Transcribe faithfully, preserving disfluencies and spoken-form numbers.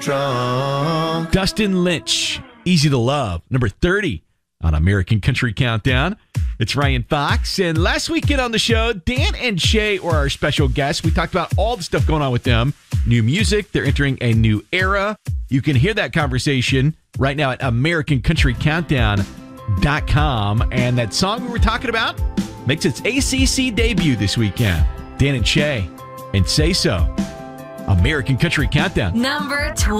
drunk. Dustin Lynch, Easy to Love, number thirty on American Country Countdown. It's Ryan Fox, and last weekend on the show, Dan and Shay were our special guests. We talked about all the stuff going on with them. New music, they're entering a new era. You can hear that conversation right now at American Country Countdown dot com, and that song we were talking about makes its A C C debut this weekend. Dan and Shay, and Say So. American Country Countdown. Number twenty.